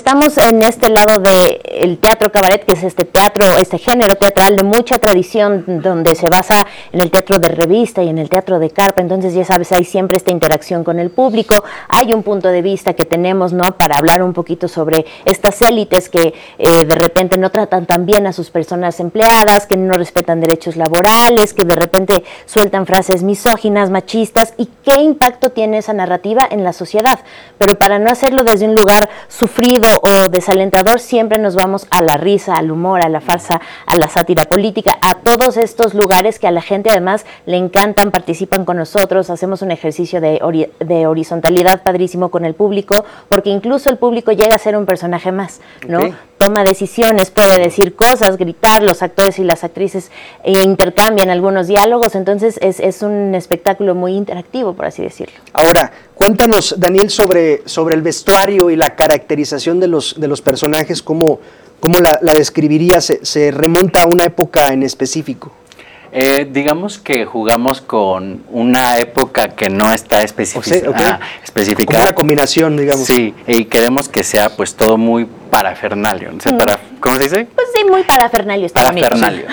estamos en este lado del teatro cabaret, que es este género teatral de mucha tradición, donde se basa en el teatro de revista y en el teatro de carpa. Entonces, ya sabes, hay siempre esta interacción con el público, hay un punto de vista que tenemos, ¿no?, para hablar un poquito sobre estas élites que de repente no tratan tan bien a sus personas empleadas, que no respetan derechos laborales, que de repente sueltan frases misóginas, machistas, y qué impacto tiene esa narrativa en la sociedad. Pero para no hacerlo desde un lugar sufrido o desalentador, siempre nos vamos a la risa, al humor, a la farsa, a la sátira política, a todos estos lugares que a la gente además le encantan, participan con nosotros, hacemos un ejercicio de horizontalidad padrísimo con el público, porque incluso el público llega a ser un personaje más, ¿no? Okay. Toma decisiones, puede decir cosas, gritar, los actores y las actrices intercambian algunos diálogos, entonces es un espectáculo muy interactivo, por así decirlo. Ahora, cuéntanos, Daniel, sobre el vestuario y la caracterización de los personajes, ¿cómo la describirías? ¿Se remonta a una época en específico? Digamos que jugamos con una época que no está especificada. Como una combinación, digamos. Sí, y queremos que sea pues todo muy parafernalia. O sea, ¿cómo se dice? Pues sí, muy parafernalia. Parafernalia.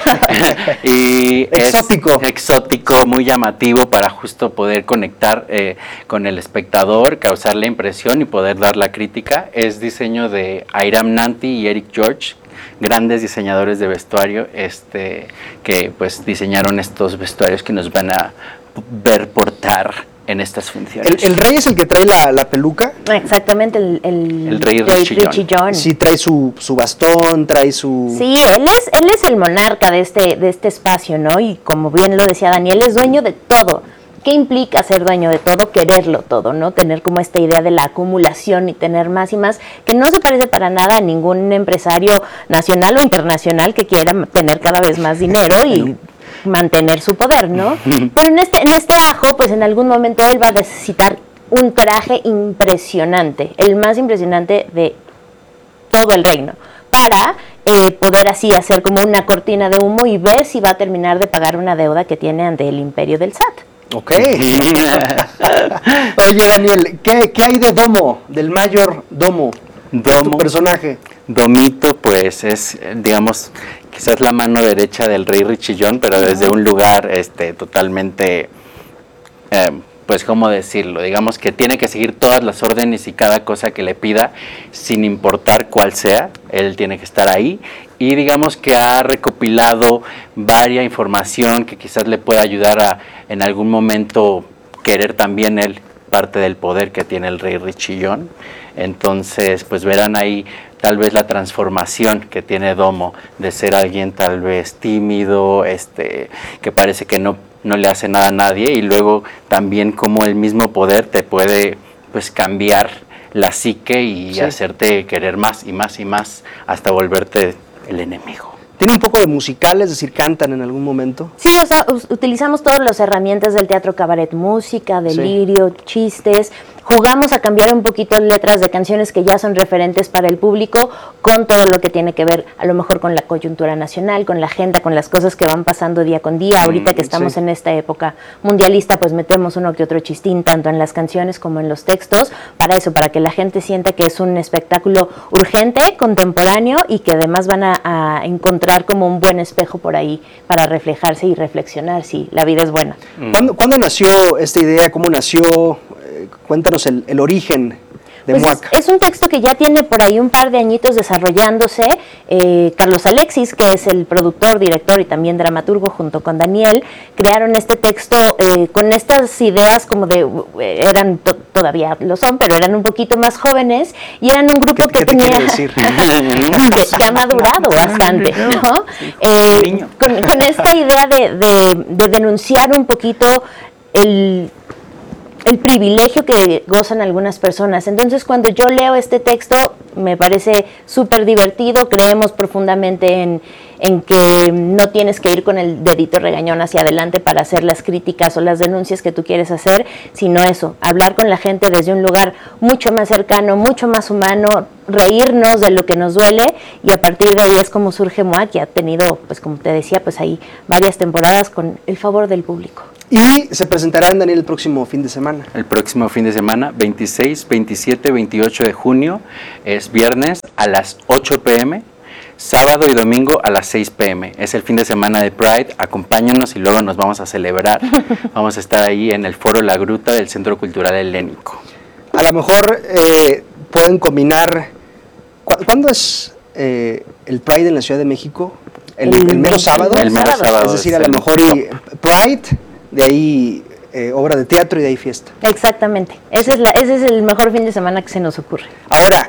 Y exótico, muy llamativo para justo poder conectar con el espectador, causarle impresión y poder dar la crítica. Es diseño de Airam Nanti y Eric George, grandes diseñadores de vestuario que pues diseñaron estos vestuarios que nos van a ver portar en estas funciones. ¿El rey es el que trae la peluca? Exactamente, el rey Richie John. Sí, trae su bastón, trae su... Sí, él es el monarca de este espacio, ¿no? Y como bien lo decía Daniel, es dueño de todo. ¿Qué implica ser dueño de todo? Quererlo todo, ¿no? Tener como esta idea de la acumulación y tener más y más, que no se parece para nada a ningún empresario nacional o internacional que quiera tener cada vez más dinero y mantener su poder, ¿no? Pero en este ajo, pues en algún momento él va a necesitar un traje impresionante, el más impresionante de todo el reino, para poder así hacer como una cortina de humo y ver si va a terminar de pagar una deuda que tiene ante el imperio del SAT. Ok. Oye, Daniel, ¿qué hay de Domo, del mayor Domo? Tu personaje. Domito, pues es, digamos, quizás la mano derecha del rey Richie John, pero desde un lugar totalmente, pues, ¿cómo decirlo? Digamos que tiene que seguir todas las órdenes y cada cosa que le pida, sin importar cuál sea, él tiene que estar ahí. Y digamos que ha recopilado varias información que quizás le pueda ayudar a en algún momento querer también él parte del poder que tiene el rey Richie John. Entonces, pues verán ahí tal vez la transformación que tiene Domo de ser alguien tal vez tímido, que parece que no le hace nada a nadie, y luego también como el mismo poder te puede pues cambiar la psique y hacerte querer más y más y más hasta volverte el enemigo. ¿Tiene un poco de musical, es decir, cantan en algún momento? Sí, o sea, utilizamos todas las herramientas del teatro cabaret, música, delirio, chistes. Jugamos a cambiar un poquito letras de canciones que ya son referentes para el público, con todo lo que tiene que ver a lo mejor con la coyuntura nacional, con la agenda, con las cosas que van pasando día con día. Ahorita que estamos en esta época mundialista, pues metemos uno que otro chistín, tanto en las canciones como en los textos, para que la gente sienta que es un espectáculo urgente, contemporáneo, y que además van a encontrar como un buen espejo por ahí para reflejarse y reflexionar si la vida es buena. ¿Cuándo nació esta idea? ¿Cómo nació? Cuéntanos el origen de Muac. Es un texto que ya tiene por ahí un par de añitos desarrollándose. Carlos Alexis, que es el productor, director y también dramaturgo, junto con Daniel, crearon este texto con estas ideas como de, todavía lo son, pero eran un poquito más jóvenes y eran un grupo que tenía... ¿Qué te quiere decir? que ha madurado bastante, ¿no? Con esta idea de denunciar un poquito el privilegio que gozan algunas personas. Entonces, cuando yo leo este texto, me parece súper divertido. Creemos profundamente en que no tienes que ir con el dedito regañón hacia adelante para hacer las críticas o las denuncias que tú quieres hacer, sino eso, hablar con la gente desde un lugar mucho más cercano, mucho más humano, reírnos de lo que nos duele, y a partir de ahí es como surge Muac, que ha tenido, pues como te decía, pues ahí varias temporadas con el favor del público. Y se presentarán, Daniel, el próximo fin de semana. El próximo fin de semana, 26, 27, 28 de junio, es viernes a las 8 p.m., sábado y domingo a las 6 p.m. Es el fin de semana de Pride, acompáñanos y luego nos vamos a celebrar. Vamos a estar ahí en el Foro La Gruta del Centro Cultural Helénico. A lo mejor pueden combinar, ¿cuándo es el Pride en la Ciudad de México? El mero sábado. El mero sábado. Es decir, a lo mejor Pride, de ahí obra de teatro y de ahí fiesta. Exactamente, ese es el mejor fin de semana que se nos ocurre. Ahora,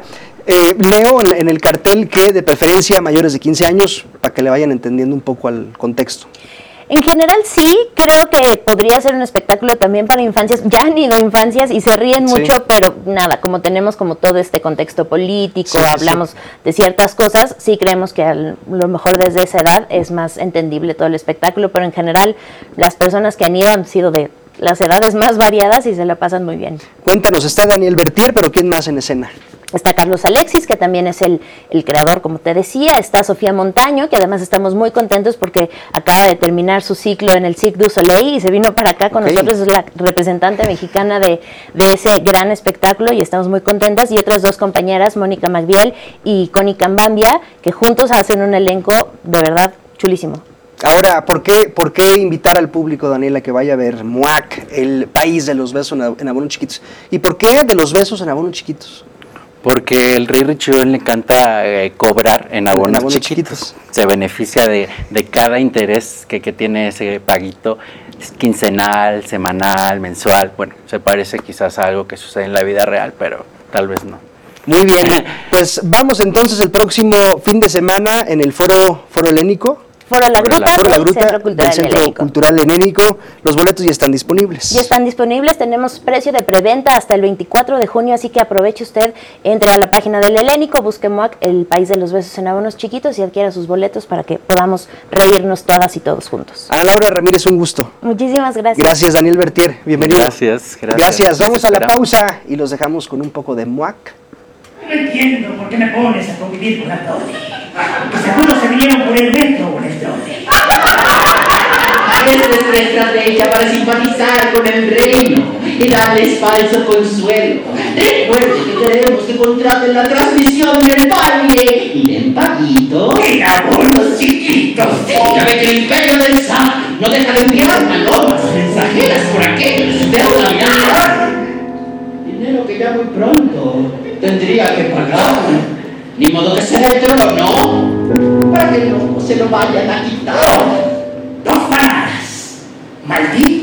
leo en el cartel que de preferencia mayores de 15 años, para que le vayan entendiendo un poco al contexto. En general sí, creo que podría ser un espectáculo también para infancias. Ya han ido infancias y se ríen mucho, pero nada, como tenemos como todo este contexto político, hablamos de ciertas cosas, sí creemos que a lo mejor desde esa edad es más entendible todo el espectáculo, pero en general las personas que han ido han sido de las edades más variadas y se la pasan muy bien. Cuéntanos, está Daniel Bertier, pero ¿quién más en escena? Está Carlos Alexis, que también es el creador, como te decía. Está Sofía Montaño, que además estamos muy contentos porque acaba de terminar su ciclo en el Cirque du Soleil y se vino para acá con nosotros. Es la representante mexicana de ese gran espectáculo y estamos muy contentas. Y otras dos compañeras, Mónica Magdiel y Connie Cambambia, que juntos hacen un elenco de verdad chulísimo. Ahora, ¿por qué invitar al público, Daniela, que vaya a ver MUAC, el país de los besos en abonos chiquitos? ¿Y por qué de los besos en abonos chiquitos? Porque el Rey Richillón le encanta cobrar en abonos chiquitos. Se beneficia de cada interés que tiene ese paguito, quincenal, semanal, mensual. Bueno, se parece quizás a algo que sucede en la vida real, pero tal vez no. Muy bien, pues vamos entonces el próximo fin de semana en el Foro Helénico. Foro La Gruta, del Centro Cultural Helénico. Los boletos ya están disponibles. Ya están disponibles, tenemos precio de preventa hasta el 24 de junio, así que aproveche usted, entre a la página del Helénico, busque MUAC, el país de los besos en abonos chiquitos y adquiera sus boletos para que podamos reírnos todas y todos juntos. Ana Laura Ramírez, un gusto. Muchísimas gracias. Gracias, Daniel Bertier, bienvenido. Gracias. Vamos a la pausa y los dejamos con un poco de MUAC. No entiendo por qué me pones a convivir con la Brody. Seguro se vinieron por el metro o el Brody. Esta es una estrategia para simpatizar con el reino y darles falso consuelo. Recuerden que queremos que contraten la transmisión del baile y den paguitos. ¡En abonos chiquitos! Ya ve que el imperio del zar no deja de enviar palomas mensajeras por aquellos de una mirada. Dinero que ya muy pronto tendría que pagar. Ni modo de ser el trono, ¿no? Para que no se lo vayan a quitar. ¡Dos palabras! ¡Maldito!